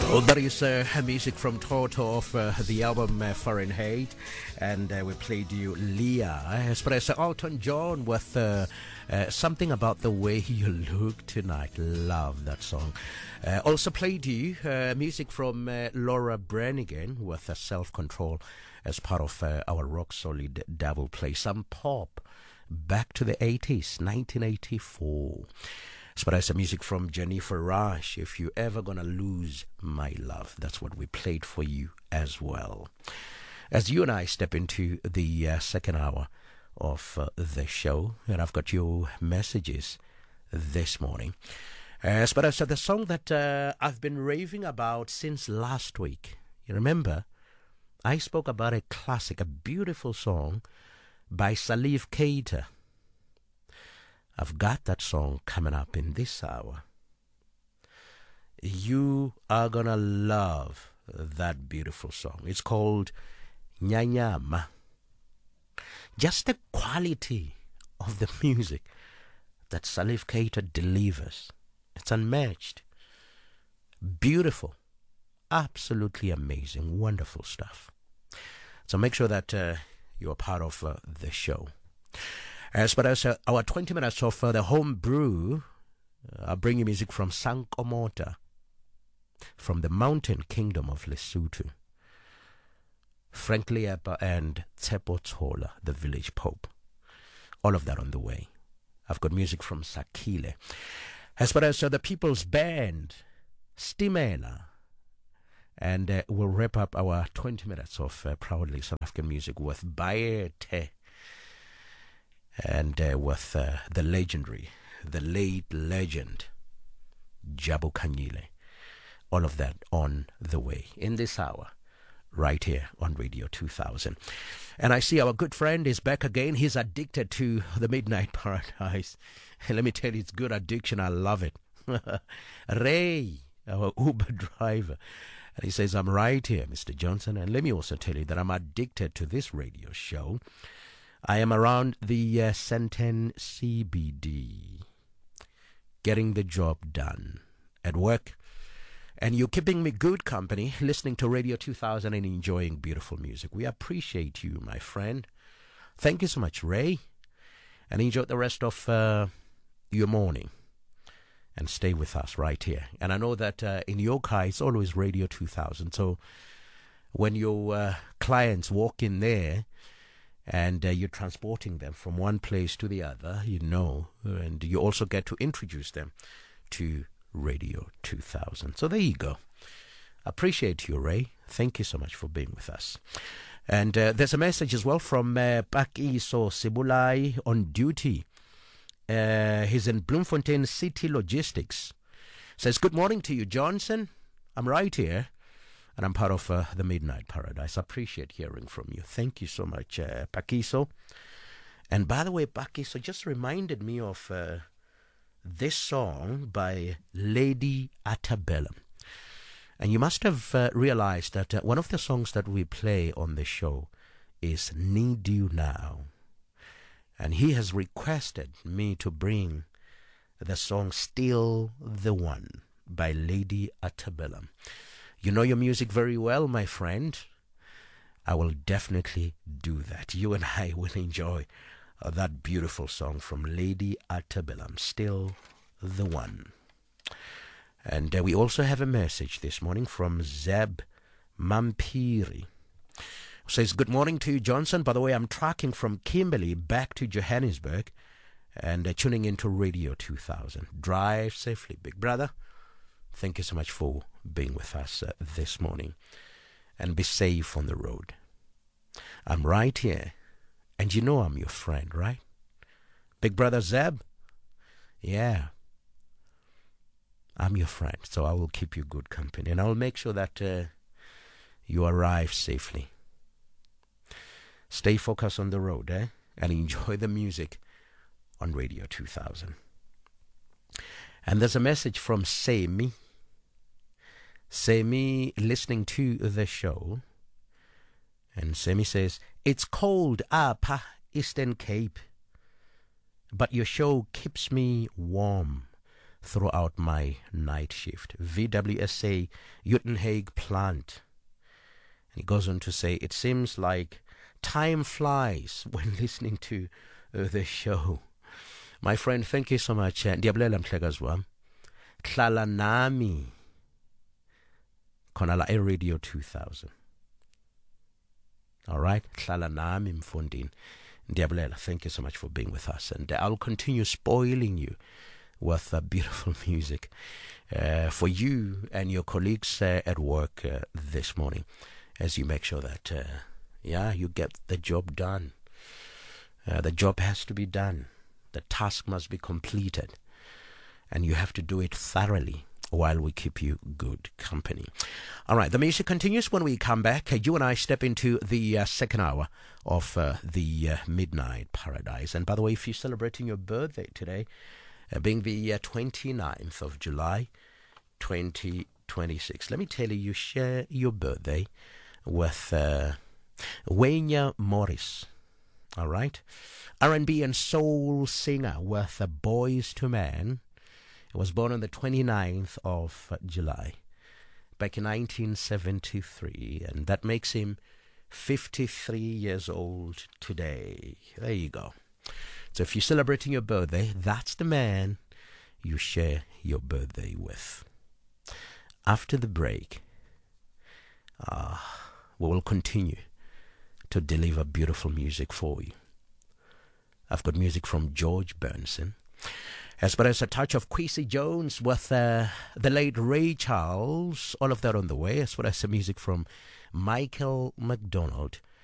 Well, that is music from Toto of the album Fahrenheit, and we played you Leah, Espresso Alton John with something about the way you look tonight. Love that song. Also played you music from Laura Branigan with Self-Control as part of our rock solid double play. Some pop back to the 80s, 1984. But I some music from Jennifer Rush, If You Ever Gonna Lose My Love. That's what we played for you as well. As you and I step into the second hour of the show, and I've got your messages this morning. But I said the song that I've been raving about since last week. You remember, I spoke about a classic, a beautiful song by Salif Keita. I've got that song coming up in this hour. You are gonna love that beautiful song. It's called Nyanyama. Just the quality of the music that Salif Keita delivers. It's unmatched. Beautiful. Absolutely amazing. Wonderful stuff. So make sure that you're part of the show. But as our 20 minutes of the home brew, I'll bring you music from Sankomota, from the mountain kingdom of Lesotho. Frank Liepa and Tsepo Tola, the village pope. All of that on the way. I've got music from Sakile. But as the people's band, Stimela. And we'll wrap up our 20 minutes of proudly South African music with Bayete. And with the legendary, the late legend, Jabu Kanyile. All of that on the way in this hour, right here on Radio 2000. And I see our good friend is back again. He's addicted to the Midnight Paradise. And let me tell you, it's good addiction. I love it. Ray, our Uber driver. And he says, I'm right here, Mr. Johnson. And let me also tell you that I'm addicted to this radio show. I am around the Senten CBD, getting the job done at work. And you're keeping me good company, listening to Radio 2000 and enjoying beautiful music. We appreciate you, my friend. Thank you so much, Ray. And enjoy the rest of your morning. And stay with us right here. And I know that in your car, it's always Radio 2000. So when your clients walk in there, and you're transporting them from one place to the other, you know, and you also get to introduce them to Radio 2000. So there you go. Appreciate you, Ray. Thank you so much for being with us. And there's a message as well from Pakiso Sibulai on duty. He's in Bloemfontein City Logistics. Says, good morning to you, Johnson. I'm right here. And I'm part of the Midnight Paradise. I appreciate hearing from you. Thank you so much, Pakiso. And by the way, Pakiso just reminded me of this song by Lady Antebellum. And you must have realized that one of the songs that we play on the show is Need You Now. And he has requested me to bring the song Still the One by Lady Antebellum. You know your music very well, my friend. I will definitely do that. You and I will enjoy that beautiful song from Lady Antebellum, Still the One. And we also have a message this morning from Zeb Mampiri. Who says, good morning to you, Johnson. By the way, I'm tracking from Kimberley back to Johannesburg and tuning into Radio 2000. Drive safely, big brother. Thank you so much for being with us this morning. And be safe on the road. I'm right here. And you know I'm your friend, right? Big brother Zeb? Yeah. I'm your friend. So I will keep you good company. And I will make sure that you arrive safely. Stay focused on the road, and enjoy the music on Radio 2000. And there's a message from Semi. Semi listening to the show. And Semi says, it's cold up Eastern Cape, but your show keeps me warm. throughout my night shift. VWSA Uitenhage plant. And he goes on to say, it seems like time flies when listening to the show. My friend, thank you so much. Ndiyabulela mhlekazi wami. Hlala nami khona la Radio 2000. All right, hlala nami mfundini. Ndiyabulela, thank you so much for being with us, and I'll continue spoiling you with beautiful music for you and your colleagues at work this morning, as you make sure that you get the job done. The job has to be done. The task must be completed, and you have to do it thoroughly while we keep you good company. All right, the music continues when we come back. You and I step into the second hour of the Midnight Paradise. And by the way, if you're celebrating your birthday today, being the 29th of July, 2026, let me tell you, you share your birthday with Wanya Morris. All right, R&B and soul singer with Boys to Men. He was born on the 29th of July back in 1973, and that makes him 53 years old today. There you go. So if you're celebrating your birthday, that's the man you share your birthday with. After the break, we will continue to deliver beautiful music for you. I've got music from George Benson, as well as a touch of Quincy Jones with the late Ray Charles, all of that on the way, as well as some music from Michael McDonald